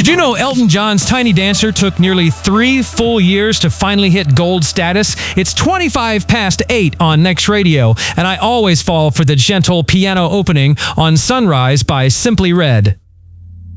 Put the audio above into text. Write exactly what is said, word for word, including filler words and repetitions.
Did you know Elton John's Tiny Dancer took nearly three full years to finally hit gold status? It's twenty-five past eight on Next Radio, and I always fall for the gentle piano opening on Sunrise by Simply Red.